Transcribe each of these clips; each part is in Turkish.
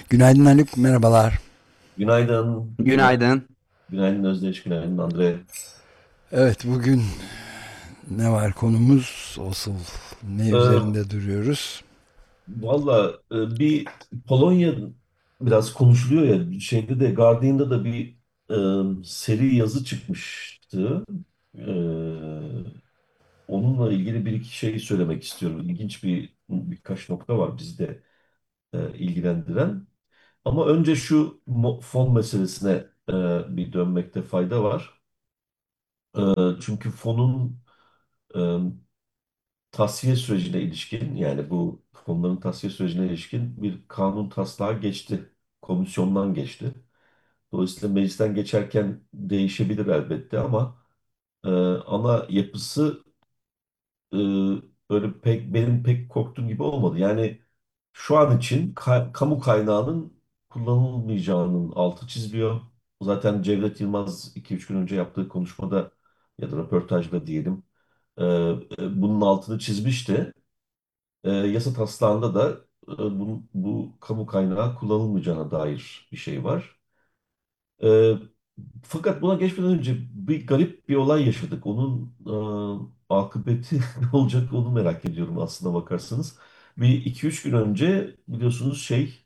Günaydın Haluk, merhabalar. Günaydın. Günaydın. Günaydın Özdeş, günaydın Andre. Evet, bugün ne var konumuz? Asıl ne Ee, üzerinde duruyoruz? Valla bir Polonya biraz konuşuluyor ya. Şeyde de Guardian'da da bir seri yazı çıkmıştı. Ee, Onunla ilgili bir iki şey söylemek istiyorum. İlginç birkaç nokta var bizi de ilgilendiren. Ama önce şu fon meselesine bir dönmekte fayda var. Çünkü fonun tasfiye sürecine ilişkin, yani bu fonların tasfiye sürecine ilişkin bir kanun taslağı geçti. Komisyondan geçti. Dolayısıyla meclisten geçerken değişebilir elbette ama ana yapısı e, öyle benim pek korktuğum gibi olmadı. Yani şu an için kamu kaynağının kullanılmayacağının altı çiziliyor. Zaten Cevdet Yılmaz 2-3 gün önce yaptığı konuşmada ya da röportajda diyelim bunun altını çizmişti. Yasa taslağında da bu kamu kaynağı kullanılmayacağına dair bir şey var. E, Fakat buna geçmeden önce bir garip bir olay yaşadık. Onun akıbeti ne olacak onu merak ediyorum aslında bakarsanız. Bir iki üç gün önce biliyorsunuz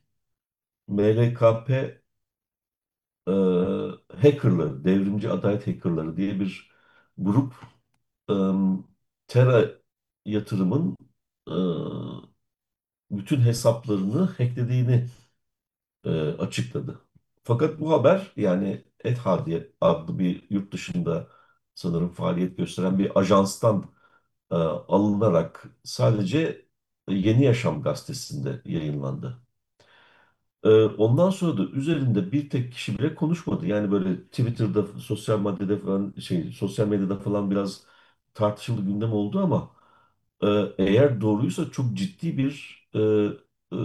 MLKP e, hackerları, devrimci adalet hackerları diye bir grup e, Terra yatırımın e, bütün hesaplarını hacklediğini açıkladı. Fakat bu haber, yani Etihad adlı bir yurt dışında sanırım faaliyet gösteren bir ajanstan alınarak sadece Yeni Yaşam gazetesinde yayınlandı. Ondan sonra da üzerinde bir tek kişi bile konuşmadı. Yani böyle Twitter'da, sosyal medyada falan biraz tartışıldı, gündem oldu ama eğer doğruysa çok ciddi bir e,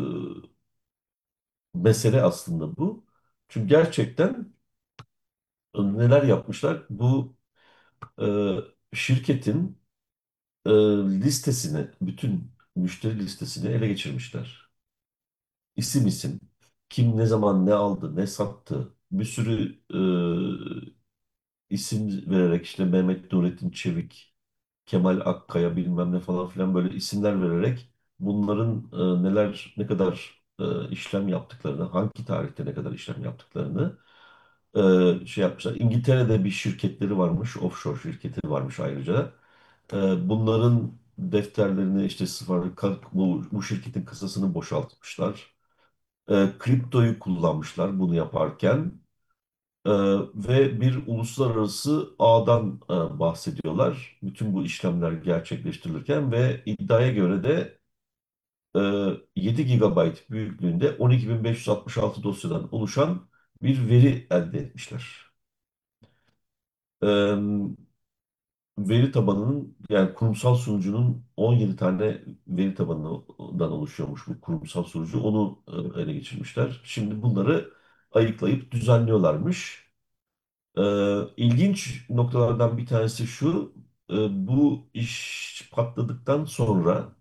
mesele aslında bu. Çünkü gerçekten neler yapmışlar? Bu e, şirketin e, bütün müşteri listesini ele geçirmişler. İsim isim, kim ne zaman ne aldı, ne sattı, bir sürü isim vererek işte Mehmet Nurettin Çevik, Kemal Akkaya bilmem ne falan filan böyle isimler vererek bunların ne kadar işlem yaptıklarını, hangi tarihte ne kadar işlem yaptıklarını şey yapmışlar. İngiltere'de bir şirketleri varmış, offshore şirketi varmış ayrıca. Bunların defterlerini işte bu şirketin kasasını boşaltmışlar. Kriptoyu kullanmışlar bunu yaparken. Ee, Ve bir uluslararası ağdan bahsediyorlar. Bütün bu işlemler gerçekleştirilirken ve iddiaya göre de 7 GB büyüklüğünde 12.566 dosyadan oluşan bir veri elde etmişler. Ee, Veri tabanının, yani kurumsal sunucunun 17 tane veri tabanından oluşuyormuş bu kurumsal sunucu. Onu ele geçirmişler. Şimdi bunları ayıklayıp düzenliyorlarmış. İlginç noktalardan bir tanesi şu, bu iş patladıktan sonra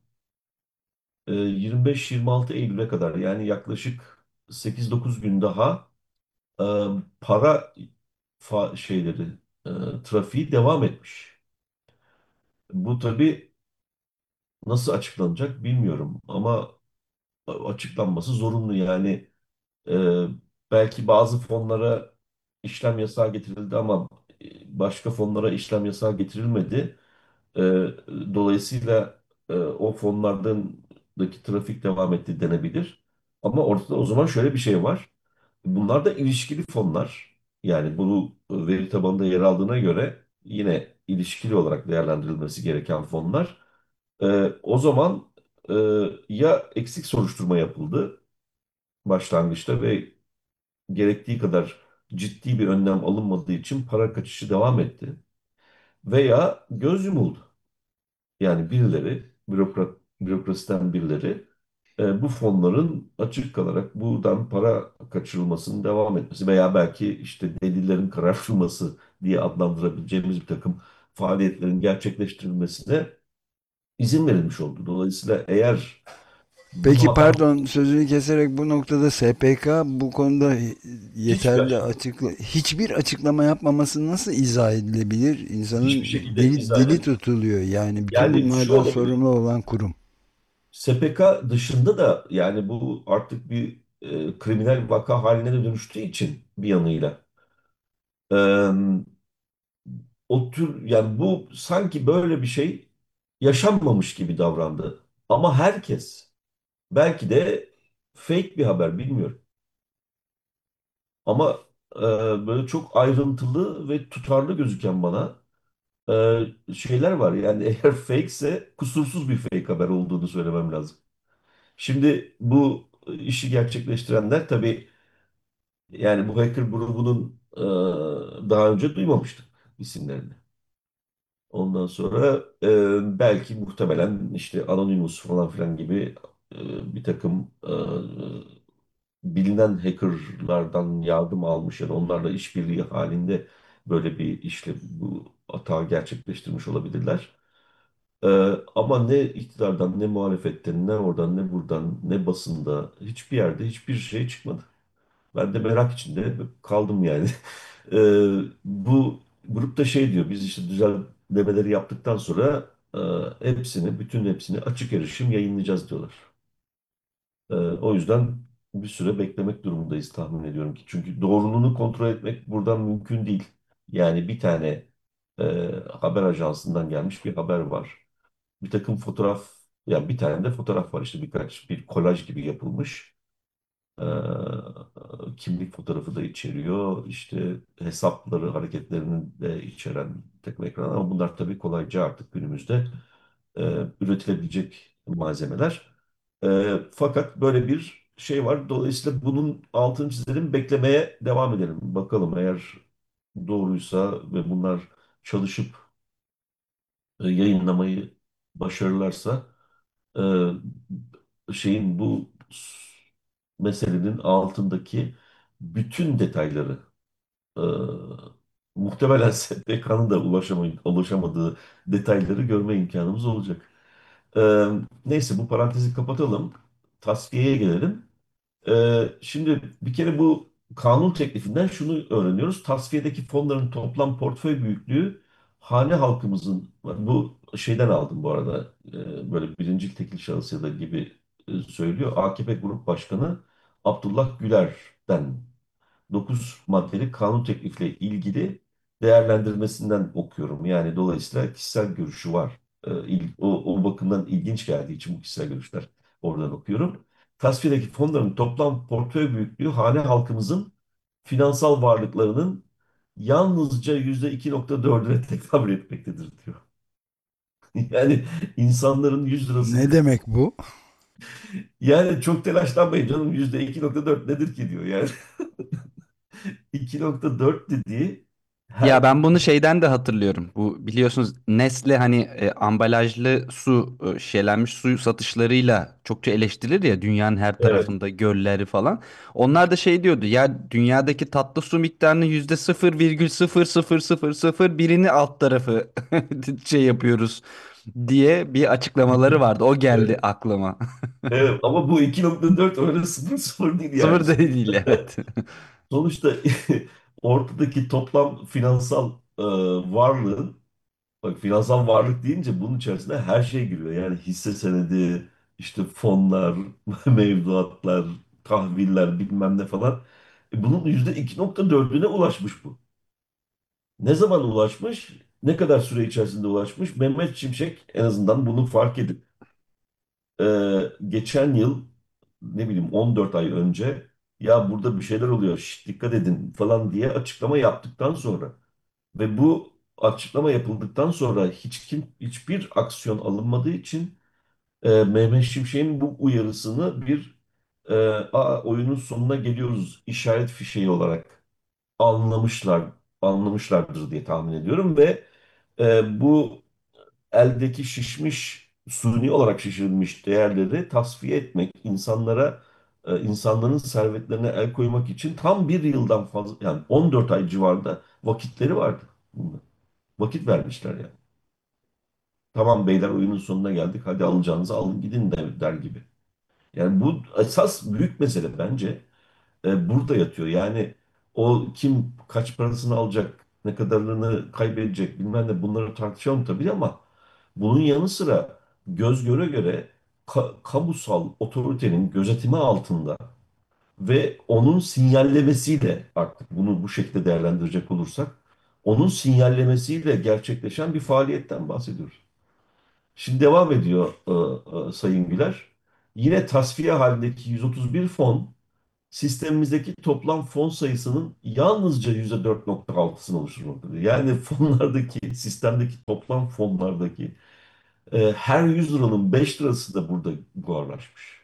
25-26 Eylül'e kadar, yani yaklaşık 8-9 gün daha e, para şeyleri, trafiği devam etmiş. Bu tabii nasıl açıklanacak bilmiyorum ama açıklanması zorunlu. Yani e, belki bazı fonlara işlem yasağı getirildi ama başka fonlara işlem yasağı getirilmedi. E, Dolayısıyla o fonlardaki trafik devam etti denebilir. Ama ortada o zaman şöyle bir şey var. Bunlar da ilişkili fonlar. Yani bu veri tabanında yer aldığına göre yine ilişkili olarak değerlendirilmesi gereken fonlar. O zaman e, ya eksik soruşturma yapıldı başlangıçta ve gerektiği kadar ciddi bir önlem alınmadığı için para kaçışı devam etti. Veya göz yumuldu. Yani bürokrasiden birileri bu fonların açık kalarak buradan para kaçırılmasının devam etmesi veya belki işte delillerin karartılması diye adlandırabileceğimiz bir takım faaliyetlerin gerçekleştirilmesine izin verilmiş oldu. Dolayısıyla eğer Bunu Peki hata pardon, sözünü keserek, bu noktada SPK bu konuda hiçbir yeterli açıklama, hiçbir açıklama yapmaması nasıl izah edilebilir? İnsanın hiçbir şekilde izah dili edemiyor. tutuluyor. Yani bütün Yani şu bunlardan olabilir. sorumlu olan kurum. SPK dışında da yani bu artık bir kriminal vaka haline de dönüştüğü için bir yanıyla. E, O tür yani bu sanki böyle bir şey yaşanmamış gibi davrandı. Ama herkes belki de fake bir haber bilmiyorum. Ama böyle çok ayrıntılı ve tutarlı gözüken bana şeyler var. Yani eğer fake ise kusursuz bir fake haber olduğunu söylemem lazım. Şimdi bu işi gerçekleştirenler tabii yani bu hacker grubunun daha önce duymamıştık isimlerini. Ondan sonra belki muhtemelen işte Anonymous falan filan gibi bir takım bilinen hackerlardan yardım almış ya da onlarla işbirliği halinde böyle bir işle bu hata gerçekleştirmiş olabilirler. E, Ama ne iktidardan, ne muhalefetten, ne oradan, ne buradan, ne basında hiçbir yerde hiçbir şey çıkmadı. Ben de merak içinde kaldım yani. Bu grupta şey diyor, biz işte düzenlemeleri yaptıktan sonra bütün hepsini açık erişim yayınlayacağız diyorlar. O yüzden bir süre beklemek durumundayız tahmin ediyorum ki. Çünkü doğruluğunu kontrol etmek buradan mümkün değil. Yani bir tane e, haber ajansından gelmiş bir haber var. Bir takım fotoğraf, yani bir tane de fotoğraf var işte bir kolaj gibi yapılmış. Kimlik fotoğrafı da içeriyor. İşte hesapları, hareketlerini de içeren bir takım ekran. Ama bunlar tabii kolayca artık günümüzde üretilebilecek malzemeler. Fakat böyle bir şey var. Dolayısıyla bunun altını çizelim, beklemeye devam edelim. Bakalım eğer doğruysa ve bunlar çalışıp yayınlamayı başarırlarsa şeyin bu meselenin altındaki bütün detayları e, muhtemelen SPK'nın da ulaşamadığı detayları görme imkanımız olacak. Neyse bu parantezi kapatalım. Tasfiyeye gelelim. Şimdi bir kere bu kanun teklifinden şunu öğreniyoruz. Tasfiyedeki fonların toplam portföy büyüklüğü hane halkımızın, bu şeyden aldım bu arada, böyle birincil tekil şahıs ya da gibi söylüyor. AKP Grup Başkanı Abdullah Güler'den 9 maddeli kanun teklifle ilgili değerlendirmesinden okuyorum. Yani dolayısıyla kişisel görüşü var. O bakımdan ilginç geldiği için bu kişisel görüşler oradan okuyorum. Tasfiydeki fonların toplam portföy büyüklüğü hane halkımızın finansal varlıklarının yalnızca %2,4'üne tekabül etmektedir diyor. Yani insanların 100 Ne lirasını, demek bu? yani çok telaşlanmayın canım, %2,4 nedir ki diyor yani. 2,4 dediği Ya her ben bunu şeyden de hatırlıyorum. Bu biliyorsunuz Nestle hani ambalajlı su, şişelenmiş su satışlarıyla çokça eleştirilir ya dünyanın her evet, tarafında gölleri falan. Onlar da şey diyordu ya dünyadaki tatlı su miktarının %0,00000 birini alt tarafı şey yapıyoruz diye bir açıklamaları vardı. O geldi evet, aklıma. evet. Ama bu 2,4 öyle sıfır sıfır değil yani. Sıfır da değil evet. Sonuçta ortadaki toplam finansal varlığın, bak finansal varlık deyince bunun içerisinde her şey giriyor. Yani hisse senedi, işte fonlar, mevduatlar, tahviller bilmem ne falan. Bunun %2,4'üne ulaşmış bu. Ne zaman ulaşmış? Ne kadar süre içerisinde ulaşmış? Mehmet Şimşek en azından bunu fark edip geçen yıl ne bileyim 14 ay önce ya burada bir şeyler oluyor, şşt, dikkat edin falan diye açıklama yaptıktan sonra ve bu açıklama yapıldıktan sonra hiçbir aksiyon alınmadığı için Mehmet Şimşek'in bu uyarısını bir oyunun sonuna geliyoruz işaret fişeği olarak anlamışlar anlamışlardır diye tahmin ediyorum ve bu eldeki şişmiş, suni olarak şişirilmiş değerleri tasfiye etmek, insanların servetlerine el koymak için tam bir yıldan fazla, yani 14 ay civarında vakitleri vardı. Bunda. Vakit vermişler yani. Tamam beyler oyunun sonuna geldik, hadi alacağınızı alın gidin der gibi. Yani bu esas büyük mesele bence burada yatıyor. Yani o kim kaç parasını alacak, ne kadarını kaybedecek bilmem ne, bunları tartışalım tabii ama bunun yanı sıra göz göre göre kamusal otoritenin gözetimi altında ve onun sinyallemesiyle, artık bunu bu şekilde değerlendirecek olursak, onun sinyallemesiyle gerçekleşen bir faaliyetten bahsediyoruz. Şimdi devam ediyor Sayın Güler. Yine tasfiye halindeki 131 fon sistemimizdeki toplam fon sayısının yalnızca %4,6'sını oluşturmaktadır. Yani fonlardaki, sistemdeki toplam fonlardaki her 100 liranın 5 lirası da burada buharlaşmış.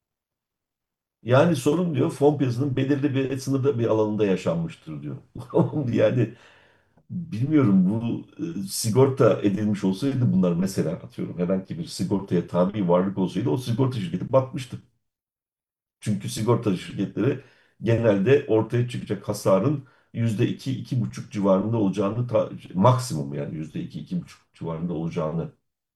Yani sorun diyor fon piyasasının belirli bir sınırda bir alanında yaşanmıştır diyor. Yani bilmiyorum, bu sigorta edilmiş olsaydı bunlar, mesela atıyorum herhangi bir sigortaya tabi varlık olsaydı o sigorta şirketi batmıştı. Çünkü sigorta şirketleri genelde ortaya çıkacak hasarın %2, 2,5 civarında olacağını, maksimum yani %2, 2,5 civarında olacağını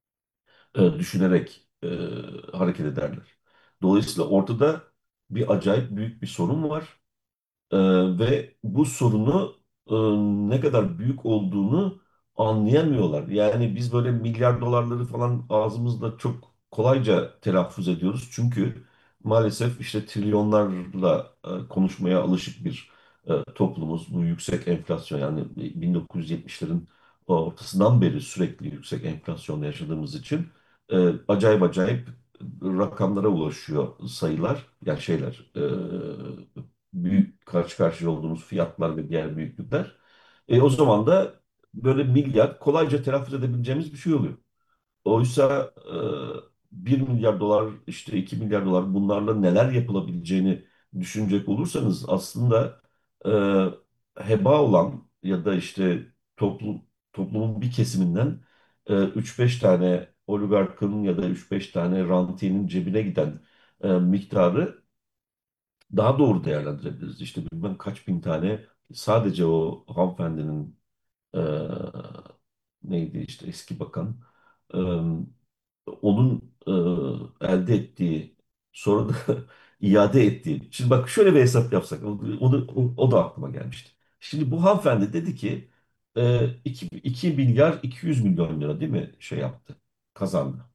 düşünerek hareket ederler. Dolayısıyla ortada bir acayip büyük bir sorun var. Ee, ve bu sorunu e, ne kadar büyük olduğunu anlayamıyorlar. Yani biz böyle milyar dolarları falan ağzımızda çok kolayca telaffuz ediyoruz. Çünkü maalesef işte trilyonlarla konuşmaya alışık bir toplumuz. Bu yüksek enflasyon, yani 1970'lerin ortasından beri sürekli yüksek enflasyonla yaşadığımız için acayip acayip rakamlara ulaşıyor sayılar. Yani şeyler, büyük karşı karşıya olduğumuz fiyatlar ve diğer büyüklükler. O zaman da böyle milyar kolayca telaffuz edebileceğimiz bir şey oluyor. Oysa 1 milyar dolar, işte 2 milyar dolar, bunlarla neler yapılabileceğini düşünecek olursanız aslında heba olan ya da işte toplumun bir kesiminden 3-5 tane oligarkın ya da 3-5 tane rantiyenin cebine giden miktarı daha doğru değerlendirebiliriz. İşte bilmem kaç bin tane sadece o hanımefendinin e, neydi işte eski bakan, e, onun elde ettiği, sonra da iade ettiği. Şimdi bak şöyle bir hesap yapsak, o da aklıma gelmişti. Şimdi bu hanımefendi dedi ki 2 milyar 200 milyon lira değil mi şey yaptı, kazandı.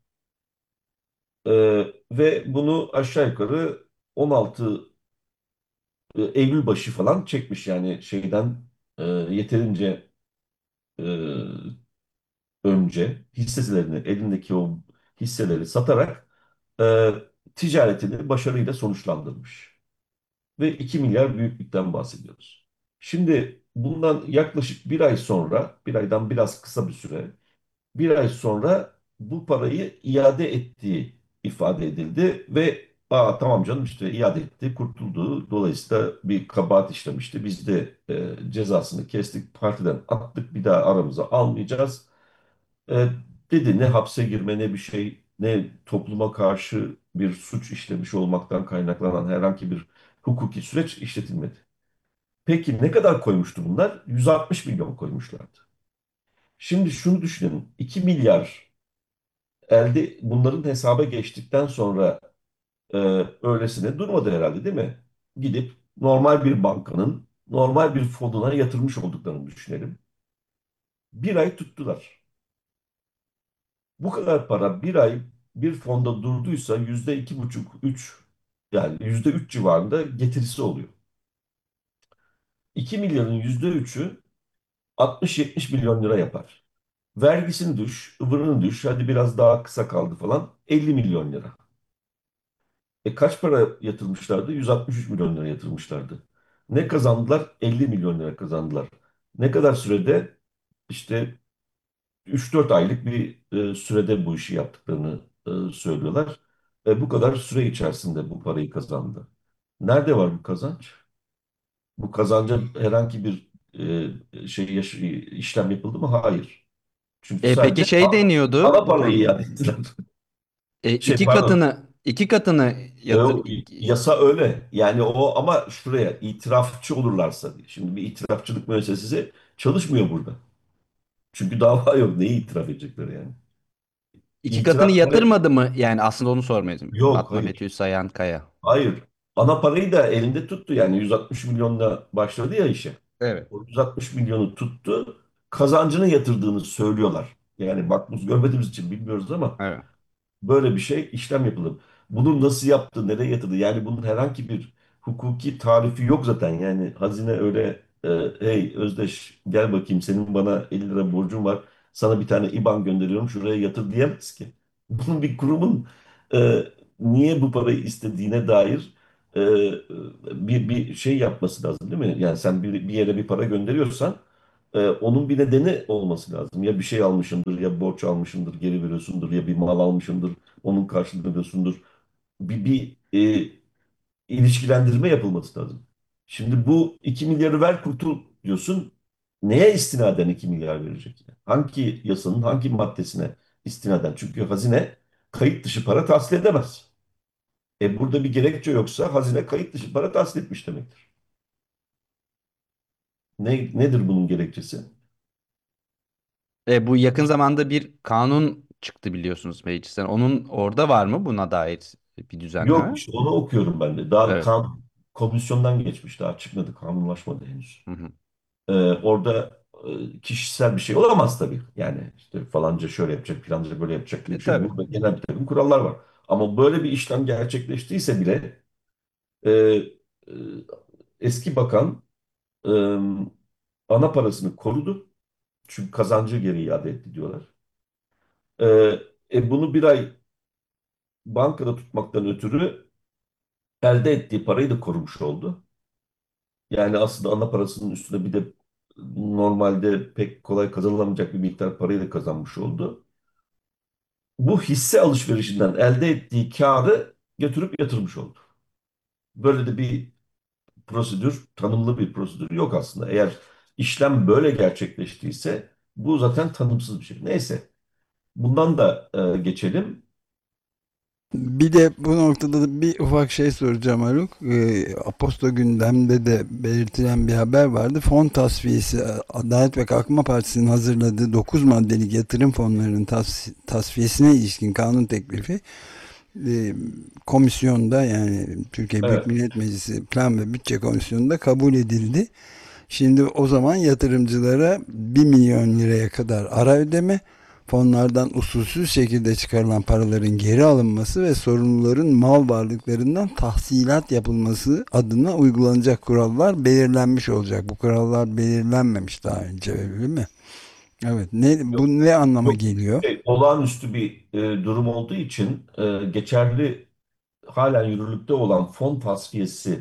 E, ve bunu aşağı yukarı 16 Eylül başı falan çekmiş, yani şeyden yeterince e, önce hisselerini, elindeki o hisseleri satarak e, ticaretini başarıyla sonuçlandırmış. Ve 2 milyar büyüklükten bahsediyoruz. Şimdi bundan yaklaşık bir ay sonra, bir aydan biraz kısa bir süre, bir ay sonra bu parayı iade ettiği ifade edildi ve tamam canım, işte iade etti, kurtuldu. Dolayısıyla bir kabahat işlemişti. Biz de cezasını kestik, partiden attık, bir daha aramıza almayacağız. E, dedi, ne hapse girme ne bir şey, ne topluma karşı bir suç işlemiş olmaktan kaynaklanan herhangi bir hukuki süreç işletilmedi. Peki ne kadar koymuştu bunlar? 160 milyon koymuşlardı. Şimdi şunu düşünün. 2 milyar elde, bunların hesaba geçtikten sonra e, öylesine durmadı herhalde değil mi? Gidip normal bir bankanın normal bir fonuna yatırmış olduklarını düşünelim. Bir ay tuttular. Bu kadar para bir ay bir fonda durduysa %2,5, 3, yani %3 civarında getirisi oluyor. 2 milyarın %3'ü 60-70 milyon lira yapar. Vergisini düş, ıvırını düş, hadi biraz daha kısa kaldı falan, 50 milyon lira. Kaç para yatırmışlardı? 163 milyon lira yatırmışlardı. Ne kazandılar? 50 milyon lira kazandılar. Ne kadar sürede? İşte 3-4 aylık bir sürede bu işi yaptıklarını söylüyorlar. Bu kadar süre içerisinde bu parayı kazandı. Nerede var bu kazanç? Bu kazanca herhangi bir işlem yapıldı mı? Hayır. Çünkü Peki sadece şey deniyordu. ana parayı iade ettiler. Şey, İki pardon. katını yatır. Yasa öyle. Yani o, ama şuraya itirafçı olurlarsa diye. Şimdi bir itirafçılık müessesesi çalışmıyor burada. Çünkü dava yok. Neyi itiraf edecekler yani? İki katını İtiraf para yatırmadı mı? Yani aslında onu sormaydım. yok, Fatma hayır. Betül Sayan Kaya. Hayır. Ana parayı da elinde tuttu, yani 160 milyonla başladı ya işe. Evet. O 160 milyonu tuttu. Kazancını yatırdığını söylüyorlar. Yani bak, biz görmediğimiz için bilmiyoruz ama Evet. böyle bir şey, işlem yapılır. Bunu nasıl yaptı, nereye yatırdı? Yani bunun herhangi bir hukuki tarifi yok zaten. Yani hazine öyle hey Özdeş, gel bakayım, senin bana 50 lira borcun var. Sana bir tane IBAN gönderiyorum, şuraya yatır diyemez ki. Bunun bir kurumun e, niye bu parayı istediğine dair e, bir şey yapması lazım, değil mi? Yani sen bir yere bir para gönderiyorsan onun bir nedeni olması lazım. Ya bir şey almışındır, ya borç almışındır, geri veriyorsundur, ya bir mal almışındır, onun karşılığını ödüyorsundur. Bir ilişkilendirme yapılması lazım. Şimdi bu 2 milyarı ver kurtul diyorsun. Neye istinaden 2 milyar verecek? Hangi yasanın hangi maddesine istinaden? Çünkü hazine kayıt dışı para tahsil edemez. Burada bir gerekçe yoksa hazine kayıt dışı para tahsil etmiş demektir. Nedir bunun gerekçesi? Bu yakın zamanda bir kanun çıktı biliyorsunuz meclisten. Onun orada var mı buna dair bir Yok, düzenleme? işte onu okuyorum ben de. Daha Evet. komisyondan geçmiş, daha çıkmadı, kanunlaşmadı henüz. Hı hı. Orada kişisel bir şey olamaz tabii. Yani işte falanca şöyle yapacak, filanca böyle yapacak gibi bir şey yok. Tabii. Burada genel bir takım kurallar var. Ama böyle bir işlem gerçekleştiyse bile e, e, eski bakan e, ana parasını korudu. Çünkü kazancı geri iade etti diyorlar. Bunu bir ay bankada tutmaktan ötürü elde ettiği parayı da korumuş oldu. Yani aslında ana parasının üstüne bir de normalde pek kolay kazanılamayacak bir miktar parayı da kazanmış oldu. Bu hisse alışverişinden elde ettiği karı götürüp yatırmış oldu. Böyle de bir prosedür, tanımlı bir prosedür yok aslında. Eğer işlem böyle gerçekleştiyse bu zaten tanımsız bir şey. Neyse, bundan da geçelim. Bir de bu noktada da bir ufak şey soracağım Haluk. Aposto gündemde de belirtilen bir haber vardı. Fon tasfiyesi, Adalet ve Kalkınma Partisi'nin hazırladığı 9 maddelik yatırım fonlarının tasfiyesine ilişkin kanun teklifi e, komisyonda, yani Türkiye Büyük Evet. Millet Meclisi Plan ve Bütçe Komisyonu'nda kabul edildi. Şimdi o zaman yatırımcılara 1 milyon liraya kadar ara ödeme, fonlardan usulsüz şekilde çıkarılan paraların geri alınması ve sorumluların mal varlıklarından tahsilat yapılması adına uygulanacak kurallar belirlenmiş olacak. Bu kurallar belirlenmemiş daha önce, öyle mi? Evet. Bu Yok, ne anlama çok geliyor? olağanüstü bir durum olduğu için geçerli, halen yürürlükte olan fon tasfiyesi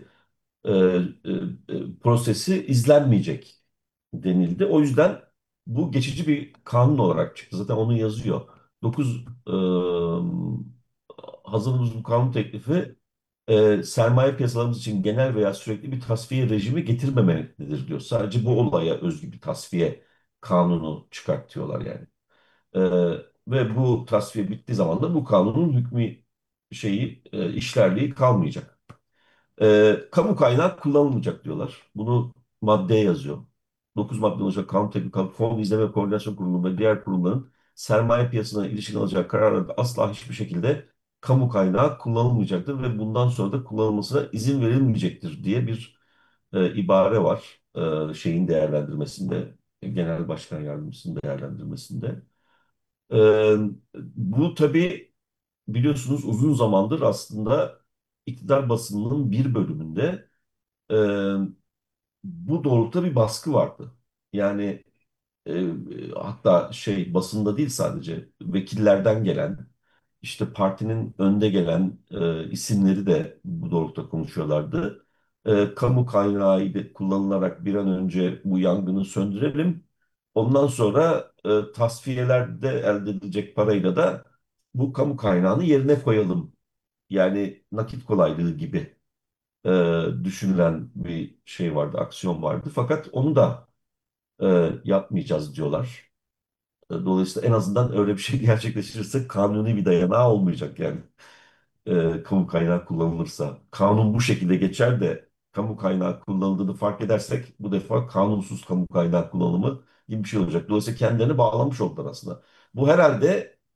prosesi izlenmeyecek denildi. O yüzden bu geçici bir kanun olarak çıktı. Zaten onu yazıyor. 9 hazırladığımız bu kanun teklifi sermaye piyasalarımız için genel veya sürekli bir tasfiye rejimi getirmemelidir diyor. Sadece bu olaya özgü bir tasfiye kanunu çıkartıyorlar yani. E, Ve bu tasfiye bittiği zaman da bu kanunun hükmü işlerliği kalmayacak. Kamu kaynağı kullanılmayacak diyorlar. Bunu maddeye yazıyor. 9 madde olacak kanun teknik fon izleme ve koordinasyon kurulu ve diğer kurumların sermaye piyasasına ilişkin alacağı kararlarda asla hiçbir şekilde kamu kaynağı kullanılmayacaktır ve bundan sonra da kullanılmasına izin verilmeyecektir diye bir ibare var şeyin değerlendirmesinde, Genel Başkan Yardımcısının değerlendirmesinde. E, Bu tabii biliyorsunuz uzun zamandır aslında iktidar basınının bir bölümünde e, bu doğrultuda bir baskı vardı. Yani hatta basında değil, sadece vekillerden gelen, işte partinin önde gelen isimleri de bu doğrultuda konuşuyorlardı. Kamu kaynağı ile kullanılarak bir an önce bu yangını söndürelim. Ondan sonra tasfiyelerde elde edilecek parayla da bu kamu kaynağını yerine koyalım. Yani nakit kolaylığı gibi düşünülen bir şey vardı, aksiyon vardı. Fakat onu da yapmayacağız diyorlar. Dolayısıyla en azından öyle bir şey gerçekleştirirse kanuni bir dayanağı olmayacak yani. Kamu kaynağı kullanılırsa. Kanun bu şekilde geçer de kamu kaynağı kullanıldığını fark edersek bu defa kanunsuz kamu kaynağı kullanımı gibi bir şey olacak. Dolayısıyla kendilerini bağlamış oldular aslında. Bu herhalde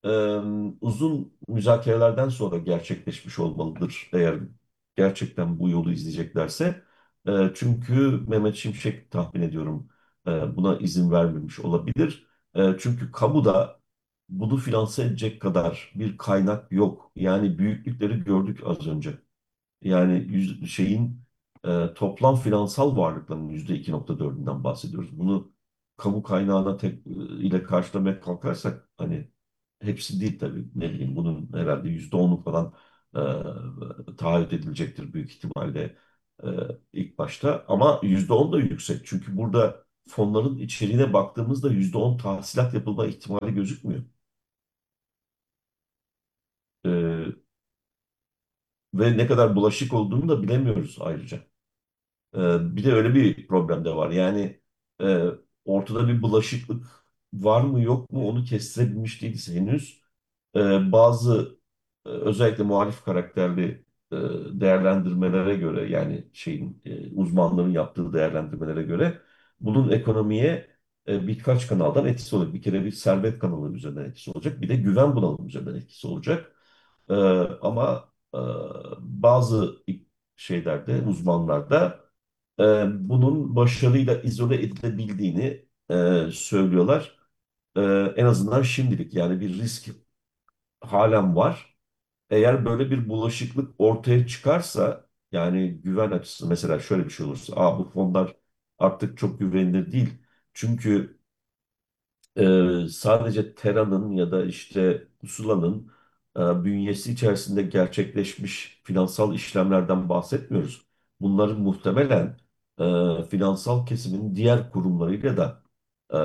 e, uzun müzakerelerden sonra gerçekleşmiş olmalıdır eğer gerçekten bu yolu izleyeceklerse. Çünkü Mehmet Şimşek tahmin ediyorum buna izin vermemiş olabilir. Çünkü kamuda bunu finanse edecek kadar bir kaynak yok. Yani büyüklükleri gördük az önce. Yani toplam finansal varlıkların %2,4'ünden bahsediyoruz. Bunu kamu kaynağına ile karşılamaya kalkarsak hani hepsi değil tabii. Ne bileyim bunun herhalde %10'u falan taahhüt edilecektir büyük ihtimalle e, ilk başta. Ama %10 da yüksek. Çünkü burada fonların içeriğine baktığımızda %10 tahsilat yapılma ihtimali gözükmüyor. E, Ve ne kadar bulaşık olduğunu da bilemiyoruz ayrıca. Bir de öyle bir problem de var. Yani e, ortada bir bulaşıklık var mı yok mu onu kestirebilmiş değiliz henüz. Bazı özellikle muhalif karakterli e, değerlendirmelere göre yani uzmanların yaptığı değerlendirmelere göre bunun ekonomiye birkaç kanaldan etkisi olacak. Bir kere bir servet kanalı üzerinden etkisi olacak. Bir de güven bunalımı üzerinden etkisi olacak. Ee, ama bazı şeylerde, uzmanlarda bunun başarıyla izole edilebildiğini söylüyorlar. Ee, En azından şimdilik yani bir risk halen var. Eğer böyle bir bulaşıklık ortaya çıkarsa yani güven açısı mesela şöyle bir şey olursa bu fonlar artık çok güvenilir değil. Çünkü sadece Tera'nın ya da işte Pusula'nın bünyesi içerisinde gerçekleşmiş finansal işlemlerden bahsetmiyoruz. Bunların muhtemelen finansal kesimin diğer kurumlarıyla da e,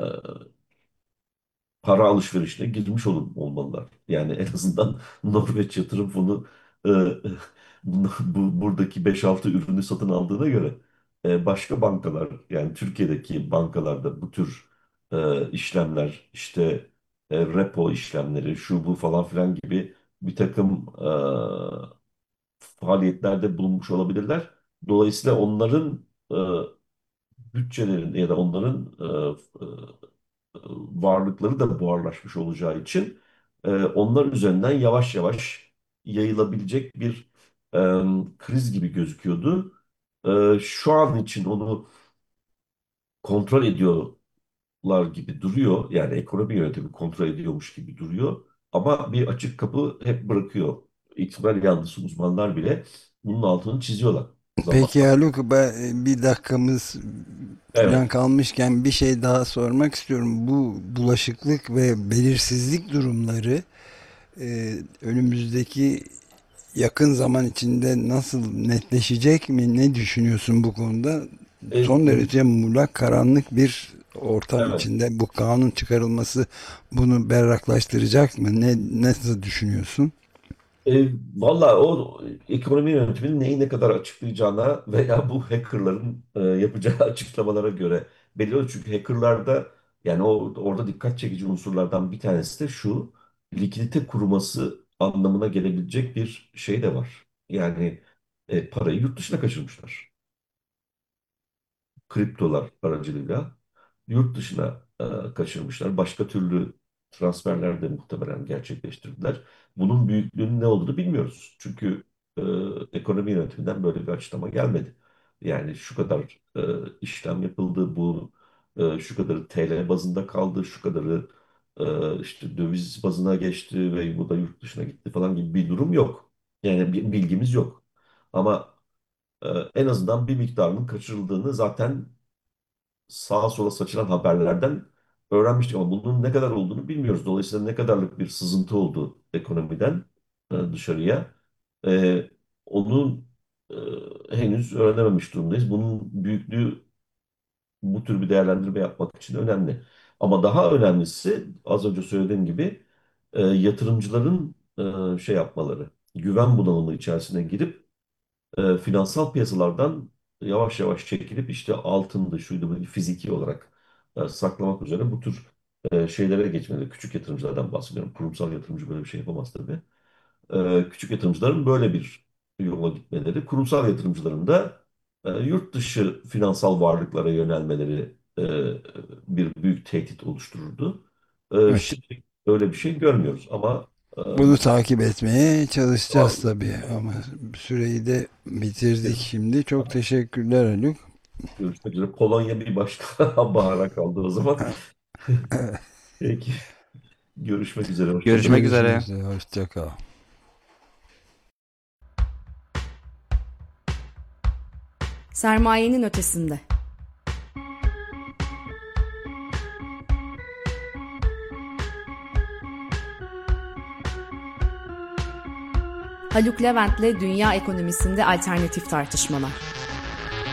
para alışverişine girmiş olmalılar. Yani en azından Norveç Yatırım Fonu e, buradaki 5-6 ürünü satın aldığına göre başka bankalar yani Türkiye'deki bankalarda bu tür işlemler işte repo işlemleri şu bu falan filan gibi bir takım faaliyetlerde bulunmuş olabilirler. Dolayısıyla onların bütçelerinde ya da onların varlıkları da buharlaşmış olacağı için onlar üzerinden yavaş yavaş yayılabilecek bir e, kriz gibi gözüküyordu. Şu an için onu kontrol ediyorlar gibi duruyor. Yani ekonomi yönetimi kontrol ediyormuş gibi duruyor. Ama bir açık kapı hep bırakıyor. İhtimal yanlısı uzmanlar bile bunun altını çiziyorlar zaman Peki zaman. Haluk, bir dakikamız falan Evet. kalmışken bir şey daha sormak istiyorum. Bu bulaşıklık ve belirsizlik durumları önümüzdeki yakın zaman içinde nasıl netleşecek mi? Ne düşünüyorsun bu konuda? E, Son e, derece muğlak, karanlık bir ortam evet. içinde bu kanun çıkarılması bunu berraklaştıracak mı? Nasıl düşünüyorsun? Valla o ekonomi yönetiminin neyi ne kadar açıklayacağına veya bu hackerların yapacağı açıklamalara göre belli olur. Çünkü hackerlarda yani orada dikkat çekici unsurlardan bir tanesi de şu likidite kuruması anlamına gelebilecek bir şey de var. Yani parayı yurt dışına kaçırmışlar kriptolar aracılığıyla yurt dışına kaçırmışlar. Başka türlü transferler de muhtemelen gerçekleştirdiler. Bunun büyüklüğünün ne olduğunu bilmiyoruz. Çünkü e, ekonomi yönetiminden böyle bir açıklama gelmedi. Yani şu kadar işlem yapıldı, şu kadarı TL bazında kaldı, şu kadarı işte döviz bazına geçti ve bu da yurt dışına gitti falan gibi bir durum yok. Yani bir bilgimiz yok. Ama en azından bir miktarının kaçırıldığını zaten sağa sola saçılan haberlerden öğrenmiştik ama bunun ne kadar olduğunu bilmiyoruz. Dolayısıyla ne kadarlık bir sızıntı oldu ekonomiden dışarıya. E, Onu henüz öğrenememiş durumdayız. Bunun büyüklüğü bu tür bir değerlendirme yapmak için önemli. Ama daha önemlisi az önce söylediğim gibi yatırımcıların şey yapmaları, güven bunalımı içerisine girip finansal piyasalardan yavaş yavaş çekilip işte altındı, şuydu, buydu fiziki olarak saklamak üzere bu tür şeylere geçmeleri. Küçük yatırımcılardan bahsediyorum. Kurumsal yatırımcı böyle bir şey yapamaz tabii. Küçük yatırımcıların böyle bir yola gitmeleri, kurumsal yatırımcıların da yurt dışı finansal varlıklara yönelmeleri bir büyük tehdit oluştururdu. Evet. Şimdi öyle bir şey görmüyoruz ama Bunu takip etmeye çalışacağız doğal. tabii ama süreyi de bitirdik şimdi. Çok teşekkürler Haluk. Görüşmek üzere. Polonya bir başka bahara kaldı o zaman. Peki. Görüşmek üzere. Hoşça kalın. Görüşmek Görüşmek üzere. üzere. Hoşça kal. Sermayenin ötesinde. Haluk Levent'le dünya ekonomisinde alternatif tartışmalar.